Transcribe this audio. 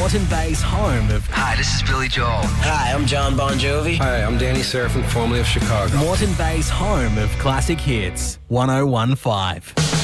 Moreton Bay's home of... Hi, this is Billy Joel. Hi, I'm John Bon Jovi. Hi, I'm Danny Serafin, formerly of Chicago. Moreton Bay's home of classic hits, 1015.